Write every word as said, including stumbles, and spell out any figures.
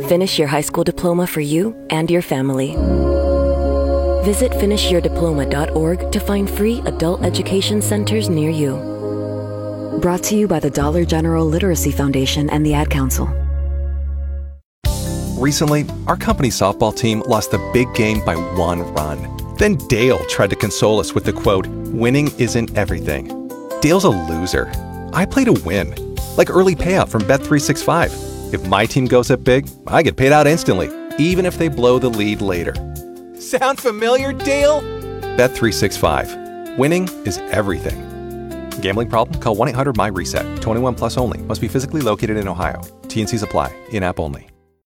finish your high school diploma for you and your family. Visit finish your diploma dot org to find free adult education centers near you. Brought to you by the Dollar General Literacy Foundation and the Ad Council. Recently, our company softball team lost the big game by one run. Then Dale tried to console us with the quote, "Winning isn't everything." Dale's a loser. I play to win. Like early payout from Bet three sixty-five. If my team goes up big, I get paid out instantly, even if they blow the lead later. Sound familiar, Dale? Bet three sixty-five. Winning is everything. Gambling problem? Call one eight hundred M Y RESET. twenty-one plus only. Must be physically located in Ohio. T N Cs apply. In-app only.